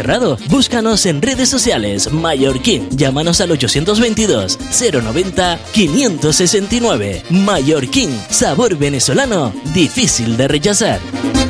cerrado. Búscanos en redes sociales Mallorquín. Llámanos al 822 090 569. Mallorquín, sabor venezolano, difícil de rechazar.